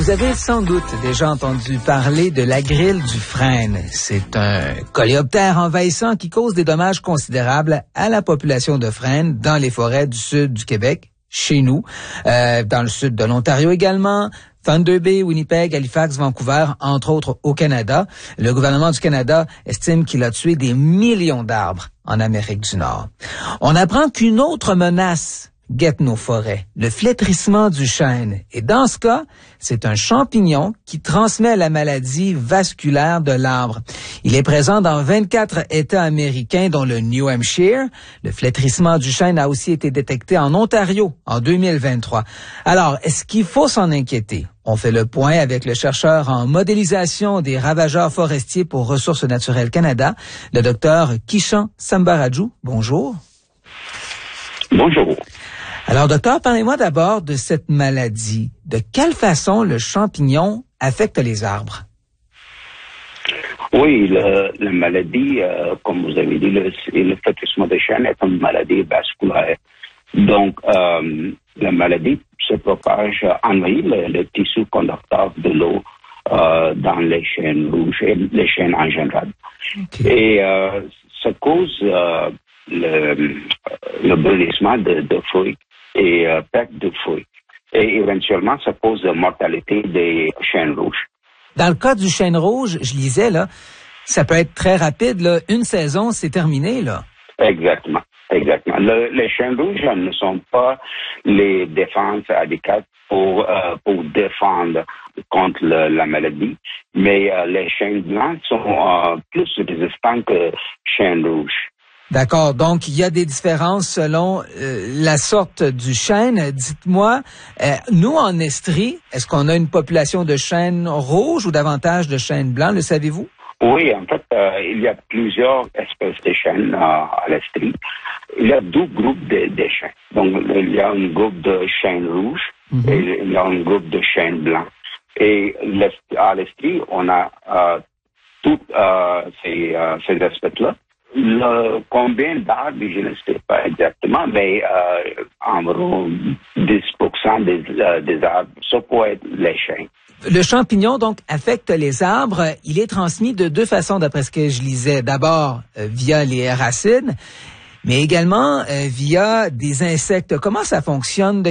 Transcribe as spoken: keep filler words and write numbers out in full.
Vous avez sans doute déjà entendu parler de la grille du frêne. C'est un coléoptère envahissant qui cause des dommages considérables à la population de frênes dans les forêts du sud du Québec, chez nous, euh, dans le sud de l'Ontario également, Thunder Bay, Winnipeg, Halifax, Vancouver, entre autres au Canada. Le gouvernement du Canada estime qu'il a tué des millions d'arbres en Amérique du Nord. On apprend qu'une autre menace guette nos forêts, le flétrissement du chêne. Et dans ce cas, c'est un champignon qui transmet la maladie vasculaire de l'arbre. Il est présent dans vingt-quatre États américains, dont le New Hampshire. Le flétrissement du chêne a aussi été détecté en Ontario en deux mille vingt-trois. Alors, est-ce qu'il faut s'en inquiéter? On fait le point avec le chercheur en modélisation des ravageurs forestiers pour Ressources naturelles Canada, le docteur Kishan Sambarajou. Bonjour. Bonjour. Alors, docteur, parlez-moi d'abord de cette maladie. De quelle façon le champignon affecte les arbres? Oui, le, la maladie, euh, comme vous avez dit, le, le flétrissement des chênes est une maladie vasculaire. Donc, euh, la maladie se propage, envahit le, le tissu conducteur de l'eau euh, dans les chênes rouges et les chênes en général. Okay. Et euh, ça cause euh, le, le brûlissement de, de feuilles et euh, perte de feuilles. Et éventuellement, ça cause la mortalité des chênes rouges. Dans le cas du chêne rouge, je lisais, là, ça peut être très rapide, là. Une saison, c'est terminé, là. Exactement, exactement. Le, les chênes rouges ne sont pas les défenses adéquates pour, euh, pour défendre contre le, la maladie, mais euh, les chênes blancs sont euh, plus résistants que chênes rouges. D'accord. Donc, il y a des différences selon euh, la sorte du chêne. Dites-moi, euh, nous, en Estrie, est-ce qu'on a une population de chênes rouges ou davantage de chênes blancs? Le savez-vous? Oui, en fait, euh, il y a plusieurs espèces de chênes euh, à l'Estrie. Il y a deux groupes de, de chênes. Donc, il y a un groupe de chênes rouges mm-hmm. et il y a un groupe de chênes blancs. Et à l'Estrie, on a euh, toutes euh, ces, euh, ces espèces-là. Le combien d'arbres, je ne sais pas exactement, mais euh, environ dix pour cent des, euh, des arbres, ça peut être les chênes. Le champignon, donc, affecte les arbres. Il est transmis de deux façons, d'après ce que je lisais. D'abord, euh, via les racines, mais également euh, via des insectes. Comment ça fonctionne?